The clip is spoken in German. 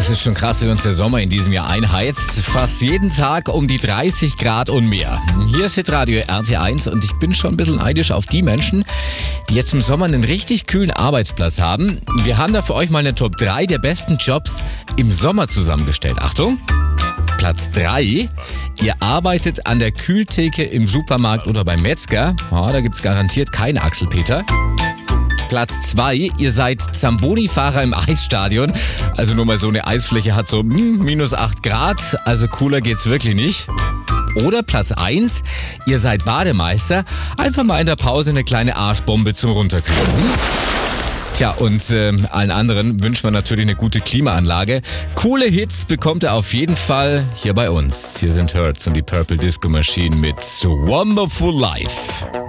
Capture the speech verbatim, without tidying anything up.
das ist schon krass, wie uns der Sommer in diesem Jahr einheizt. Fast jeden Tag um die dreißig Grad und mehr. Hier ist Hitradio R T eins und ich bin schon ein bisschen neidisch auf die Menschen, die jetzt im Sommer einen richtig kühlen Arbeitsplatz haben. Wir haben da für euch mal eine Top drei der besten Jobs im Sommer zusammengestellt. Achtung! Platz drei. Ihr arbeitet an der Kühltheke im Supermarkt oder beim Metzger. Oh, da gibt's garantiert keinen Axelpeter. Platz zwei. Ihr seid Zamboni-Fahrer im Eisstadion. Also nur mal so eine Eisfläche hat so hm, minus acht Grad. Also cooler geht's wirklich nicht. Oder Platz eins. Ihr seid Bademeister. Einfach mal in der Pause eine kleine Arschbombe zum Runterkühlen. Tja, und äh, allen anderen wünschen wir natürlich eine gute Klimaanlage. Coole Hits bekommt ihr auf jeden Fall hier bei uns. Hier sind Hertz und die Purple Disco Machine mit So Wonderful Life.